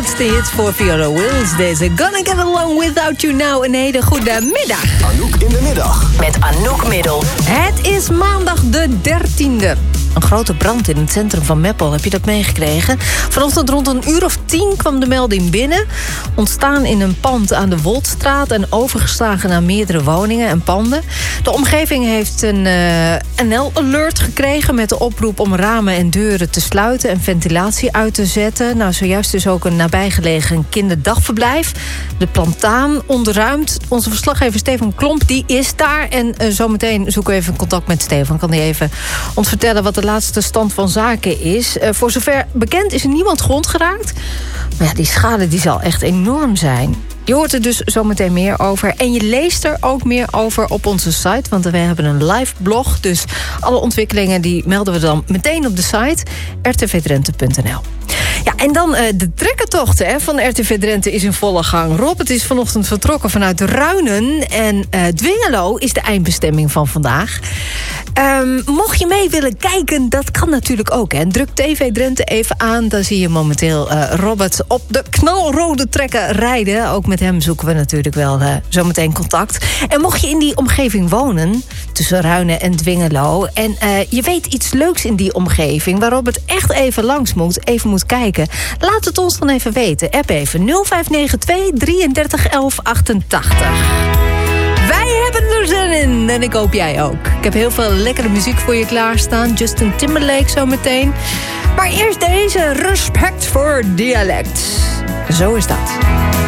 grootste hit voor Viola Wills. Deze Gonna Get Along Without You Now. Een hele goede middag. Anouk in de middag. Met Anouk Middel. Het is maandag de 13e. Een grote brand in het centrum van Meppel. Heb je dat meegekregen? Vanochtend rond 10:00 kwam de melding binnen. Ontstaan in een pand aan de Woltstraat en overgeslagen naar meerdere woningen en panden. De omgeving heeft een NL-alert gekregen met de oproep om ramen en deuren te sluiten en ventilatie uit te zetten. Nou, zojuist is ook een nabijgelegen kinderdagverblijf. De Plantaan ontruimd. Onze verslaggever Stefan Klomp die is daar. En zometeen zoeken we even contact met Stefan. Kan hij even ons vertellen wat de laatste stand van zaken is. Voor zover bekend is er niemand gewond geraakt. Maar ja, die schade die zal echt enorm zijn. Je hoort er dus zometeen meer over. En je leest er ook meer over op onze site. Want we hebben een live blog. Dus alle ontwikkelingen die melden we dan meteen op de site. rtvdrenthe.nl. Ja, en dan de trekkertocht van RTV Drenthe is in volle gang. Robert is vanochtend vertrokken vanuit Ruinen. En Dwingelo is de eindbestemming van vandaag. Mocht je mee willen kijken, dat kan natuurlijk ook. Hè. Druk TV Drenthe even aan. Dan zie je momenteel Robert op de knalrode trekker rijden. Ook met hem zoeken we natuurlijk wel zometeen contact. En mocht je in die omgeving wonen, tussen Ruinen en Dwingelo, en je weet iets leuks in die omgeving, waar Robert echt even langs moet, even moet kijken, laat het ons dan even weten. App even 0592 33 11 88. Wij hebben er zin in en ik hoop jij ook. Ik heb heel veel lekkere muziek voor je klaarstaan. Justin Timberlake zometeen. Maar eerst deze Respect voor Dialect. Zo is dat.